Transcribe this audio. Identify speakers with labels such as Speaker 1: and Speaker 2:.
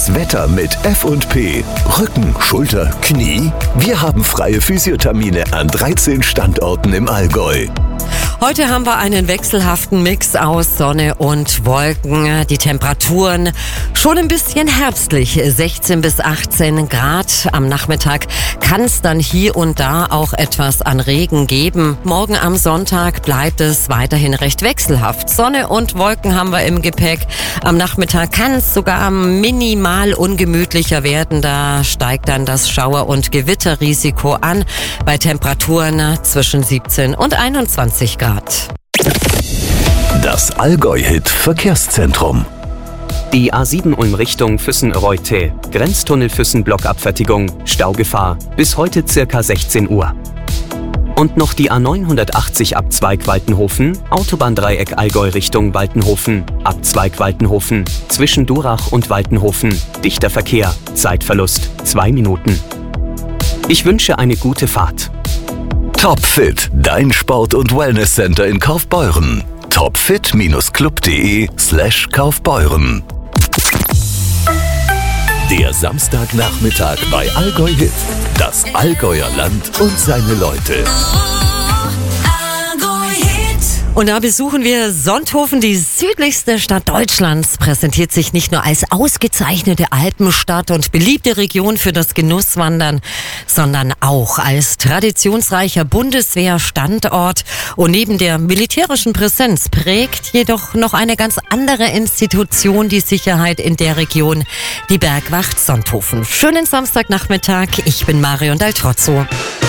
Speaker 1: Das Wetter mit F&P. Rücken, Schulter, Knie. Wir haben freie Physiothermine an 13 Standorten im Allgäu.
Speaker 2: Heute haben wir einen wechselhaften Mix aus Sonne und Wolken. Die Temperaturen schon ein bisschen herbstlich, 16 bis 18 Grad. Am Nachmittag kann es dann hier und da auch etwas an Regen geben. Morgen am Sonntag bleibt es weiterhin recht wechselhaft. Sonne und Wolken haben wir im Gepäck. Am Nachmittag kann es sogar minimal ungemütlicher werden. Da steigt dann das Schauer- und Gewitterrisiko an bei Temperaturen zwischen 17 und 21 Grad.
Speaker 1: Das Allgäu-Hit Verkehrszentrum.
Speaker 3: Die A7 Ulm Richtung Füssen-Reutte, Grenztunnel Füssen-Blockabfertigung, Staugefahr, bis heute circa 16 Uhr. Und noch die A980 Abzweig Waltenhofen, Autobahndreieck Allgäu Richtung Waltenhofen, Abzweig Waltenhofen, zwischen Durach und Waltenhofen, dichter Verkehr, Zeitverlust 2 Minuten. Ich wünsche eine gute Fahrt.
Speaker 1: Topfit, dein Sport- und Wellnesscenter in Kaufbeuren. topfit-club.de/Kaufbeuren. Der Samstagnachmittag bei Allgäu Hit. Das Allgäuer Land und seine Leute.
Speaker 2: Und da besuchen wir Sonthofen, die südlichste Stadt Deutschlands, präsentiert sich nicht nur als ausgezeichnete Alpenstadt und beliebte Region für das Genusswandern, sondern auch als traditionsreicher Bundeswehrstandort. Und neben der militärischen Präsenz prägt jedoch noch eine ganz andere Institution die Sicherheit in der Region, die Bergwacht Sonthofen. Schönen Samstagnachmittag, ich bin Marion Daltrozzo.